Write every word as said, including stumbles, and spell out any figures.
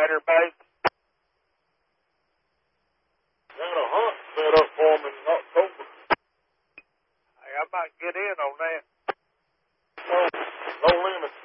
chatterbait. Got a hunt set up for him in October. Hey, I might get in on that. No, no limit.